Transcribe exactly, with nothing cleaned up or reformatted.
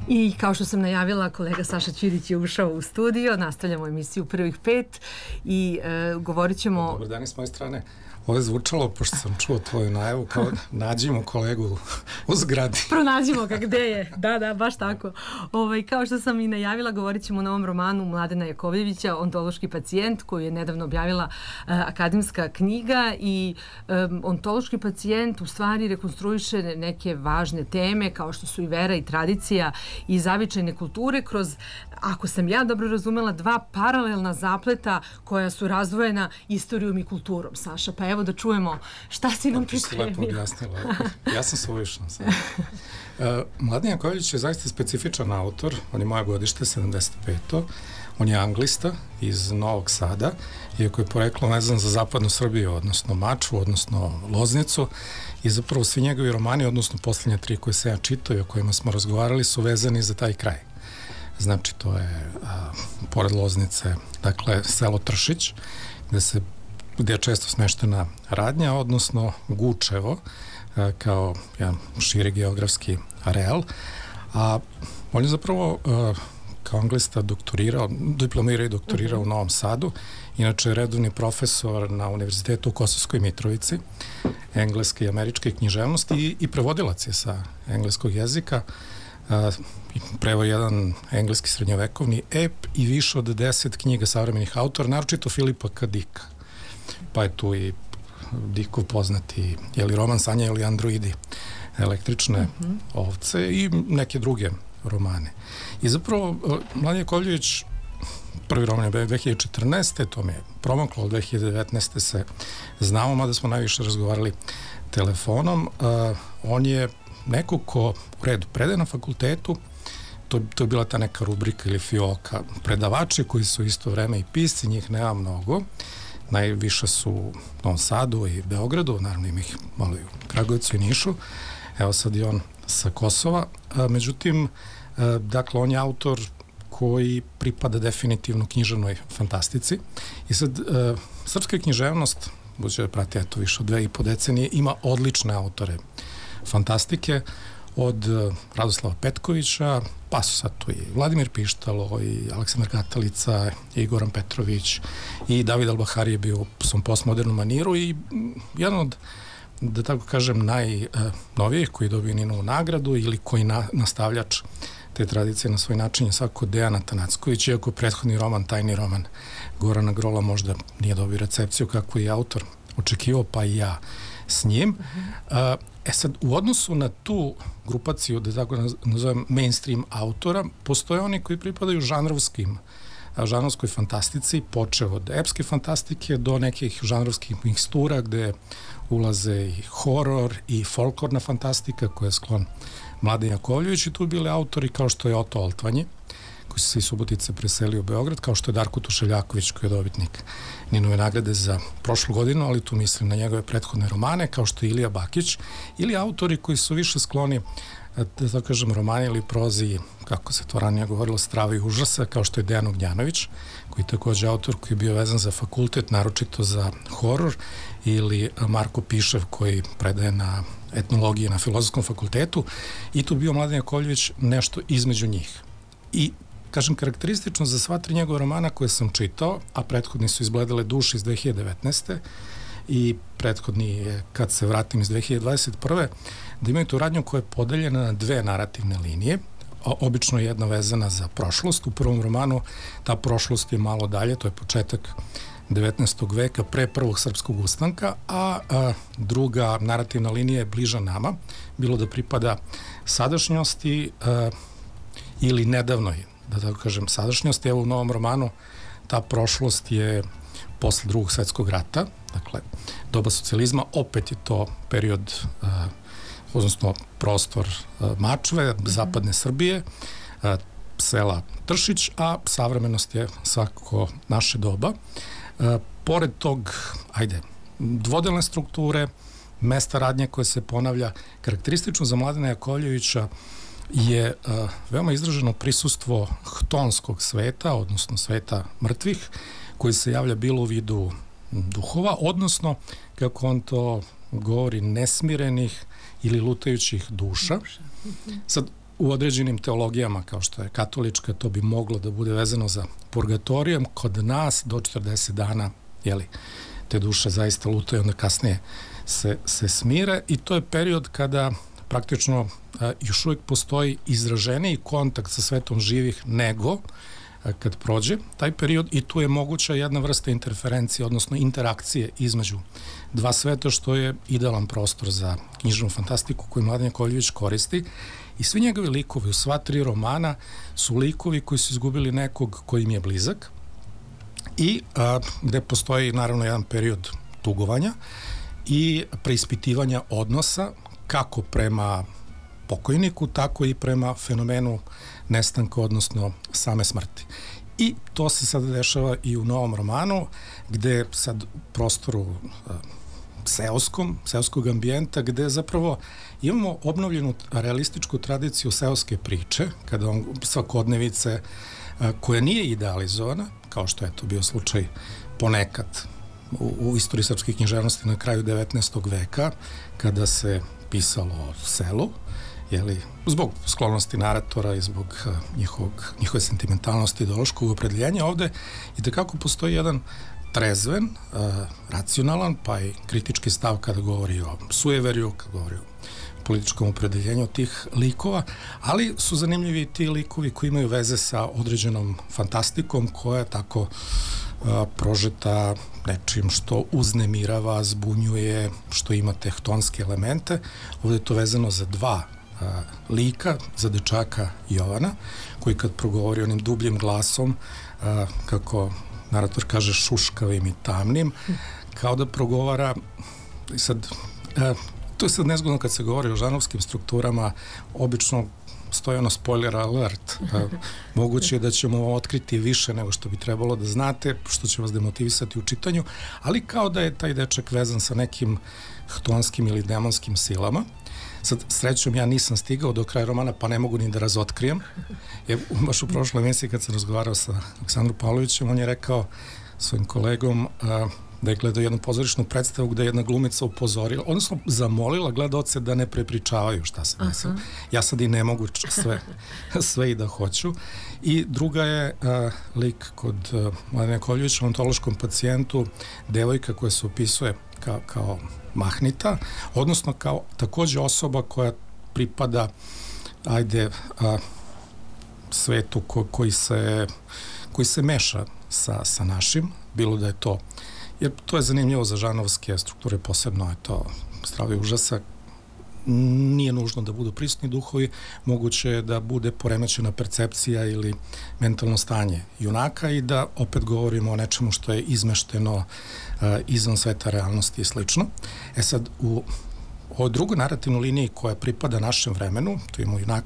I kao što sam najavila, kolega Saša Ćirić je ušao u studio, nastavljamo emisiju Prvih pet i e, govorit ćemo... Dobar dan i s moje strane. Ovo je zvučalo, pošto sam čuo tvoju najavu, kao nađimo kolegu u zgradi. Pronađimo ga, gde je? Da, da, baš tako. Ovaj, kao što sam i najavila, govorit ćemo o novom romanu Mladena Jakovljevića, Ontološki pacijent, koju je nedavno objavila uh, akademska knjiga i um, ontološki pacijent u stvari rekonstruiše neke važne teme kao što su i vera i tradicija i zavičajne kulture kroz, ako sam ja dobro razumela, dva paralelna zapleta koja su razdvojena istorijom i kulturom. Saša, pa evo da čujemo šta si nam pripremio. Ti si lepo objasnila. Ja sam se uvišao sad. Uh, Mladen Jakovljević je zaista specifičan autor. On je moja godište, sedamdeset peto. On je anglista iz Novog Sada, iako je poreklo vezan za zapadnu Srbiju, odnosno Mačvu, odnosno Loznicu. I zapravo svi njegovi romani, odnosno posljednje tri koje se ja čitao i o kojima smo razgovarali, su vezani za taj kraj. Znači, to je a, pored Loznice, dakle, selo Tršić, gde se gde je često smeštena radnja, odnosno Gučevo, a, kao jedan širi geografski areal. A on je zapravo a, kao anglista doktorirao, diplomirao i doktorirao uh-huh. u Novom Sadu. Inače je redovni profesor na Univerzitetu u Kosovskoj Mitrovici, engleske i američke književnosti i, i prevodilac je sa engleskog jezika. Uh, prevo jedan engleski srednjovekovni ep i više od deset knjiga savremenih autora, naročito Filipa K. Dicka. Pa je tu i Dickov poznati, je li roman Sanja ili androidi, električne uh-huh. ovce i neke druge romane. I zapravo uh, Mladen Jakovljević, prvi roman je dve hiljade četrnaeste. To mi je promaklo, od dve hiljade devetnaeste se znamo, mada smo najviše razgovarali telefonom. Uh, on je neko ko u redu predaje na fakultetu, to, to je bila ta neka rubrika ili fioka, predavači koji su isto vreme i pisci, njih nema mnogo, najviše su u Novom Sadu i Beogradu, naravno ima ih malo i u Kragujevcu i Nišu, evo sad i on sa Kosova, a, međutim, a, dakle, on je autor koji pripada definitivno književnoj fantastici i sad a, srpska književnost, budući da prati eto više od dve i po decenije, ima odlične autore fantastike, od Radoslava Petkovića, pa su sad tu i Vladimir Pištalo, i Aleksandar Katalica, i Goran Petrović, i David Albahari je bio u svom postmodernom maniru i jedan od, da tako kažem, najnovijih koji dobio Ninovu nagradu ili koji na, nastavljač te tradicije na svoj način je svako Dejan Atanacković, iako prethodni roman, tajni roman Gorana Grola možda nije dobio recepciju kako je autor očekivao, pa i ja s njim. Uh-huh. E sad, u odnosu na tu grupaciju, da tako nazovem, mainstream autora, postoje oni koji pripadaju žanrovskim, žanrovskoj fantastici, počeo od epske fantastike do nekih žanrovskih mikstura gde ulaze i horor i folklorna fantastika koja je sklon Mladen Jakovljević i tu bili autori kao što je Oto Oltvanji, koji su se iz Subotice preselio u Beograd, kao što je Darko Tušeljaković, koji je dobitnik Ninove nagrade za prošlu godinu, ali tu mislim na njegove prethodne romane, kao što je Ilija Bakić, ili autori koji su više skloni, da tako kažem, romani ili prozi, kako se to ranije govorilo, strava i užasa, kao što je Dejan Ognjanović, koji je takođe autor koji je bio vezan za fakultet, naročito za horor, ili Marko Pišev, koji predaje na etnologiji na Filozofskom fakultetu, i tu bio Mladen Jakovljević nešto između njih. I kažem, karakteristično za sva tri njegova romana koje sam čitao, a prethodni su Izbledele duše iz dve hiljade devetnaeste i prethodni je Kad se vratim iz dve hiljade dvadeset prve, da imaju tu radnju koja je podeljena na dve narativne linije, obično jedna vezana za prošlost. U prvom romanu ta prošlost je malo dalje, to je početak devetnaestog veka, pre prvog srpskog ustanka, a, a druga narativna linija je bliža nama, bilo da pripada sadašnjosti a, ili nedavnoj, da tako kažem, sadašnjosti. Evo u novom romanu ta prošlost je posle drugog svetskog rata, dakle, doba socijalizma, opet je to period, uh, odnosno prostor uh, Mačve, mm-hmm. zapadne Srbije, uh, sela Tršić, a savremenost je svakako naše doba. Uh, pored tog, ajde, dvodelne strukture, mesta radnje koje se ponavlja, karakteristično za Mladena Jakovljevića je uh, veoma izraženo prisustvo htonskog sveta, odnosno sveta mrtvih, koji se javlja bilo u vidu duhova, odnosno, kako on to govori, nesmirenih ili lutajućih duša. Sad, u određenim teologijama, kao što je katolička, to bi moglo da bude vezano za purgatorijom. Kod nas do četrdeset dana, jeli, te duše zaista lutaju, onda kasnije se, se smire i to je period kada praktično a, još uvijek postoji izraženiji kontakt sa svetom živih nego a, kad prođe taj period i tu je moguća jedna vrsta interferencije, odnosno interakcije između dva sveta, što je idealan prostor za knjižnu fantastiku koju Mladen Jakovljević koristi. I svi njegovi likovi u sva tri romana su likovi koji su izgubili nekog koji im je blizak i a, gde postoji naravno jedan period tugovanja i preispitivanja odnosa kako prema pokojniku, tako i prema fenomenu nestanka, odnosno same smrti. I to se sad dešava i u novom romanu, gde sad u prostoru a, seoskom, seoskog ambijenta, gde zapravo imamo obnovljenu realističku tradiciju seoske priče, kada on svakodnevice a, koja nije idealizovana, kao što je to bio slučaj ponekad u, u istoriji srpske književnosti na kraju devetnaestog veka, kada se pisalo o selu, jeli, zbog sklonosti naratora i zbog a, njihovog, njihove sentimentalnosti, ideološkog opredeljenja, ovde i tekako postoji jedan trezven, uh, racionalan, pa i kritički stav kada govori o sujeverju, kada govori o političkom opredeljenju tih likova, ali su zanimljivi ti likovi koji imaju veze sa određenom fantastikom koja je tako uh, prožeta nečim što uznemirava, zbunjuje, što ima tehtonske elemente. Ovdje je to vezano za dva uh, lika, za dečaka Jovana, koji kad progovori onim dubljim glasom, uh, kako narator kaže šuškavim i tamnim, kao da progovara, sad, e, to je sad nezgodno kad se govori o žanovskim strukturama, obično stoji ono spoiler alert, e, moguće je da ćemo otkriti više nego što bi trebalo da znate, što će vas demotivisati u čitanju, ali kao da je taj dečak vezan sa nekim htonskim ili demonskim silama. Sad, srećom, ja nisam stigao do kraja romana, pa ne mogu ni da razotkrijem. Jer baš u prošloj emisiji kad sam razgovarao sa Aleksandrom Pavlovićem, on je rekao svojim kolegom a, da je gledao jednu pozorišnu predstavu gde je jedna glumica upozorila, odnosno zamolila gledaoce da ne prepričavaju šta se desilo. Ja sad i ne mogu sve, sve i da hoću. I druga je a, lik kod Mladena Jakovljevića, ontološkom pacijentu, devojka koja se opisuje kao, kao mahnita, odnosno kao takođe osoba koja pripada ajde a, svetu ko, koji se koji se meša sa, sa našim, bilo da je to, jer to je zanimljivo za žanovske strukture, posebno je to Strava i užasa, nije nužno da budu prisutni duhovi, moguće je da bude poremećena percepcija ili mentalno stanje junaka i da opet govorimo o nečemu što je izmešteno uh, izvan sveta realnosti i slično. E sad, u ovoj drugoj narativnoj liniji koja pripada našem vremenu, tu imamo junaka